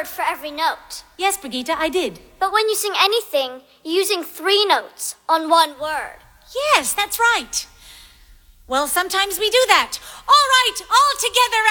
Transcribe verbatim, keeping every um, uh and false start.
word for every note. Yes, Brigitte, I did. But when you sing anything, you're using three notes on one word. Yes, that's right. Well, sometimes we do that. All right, all together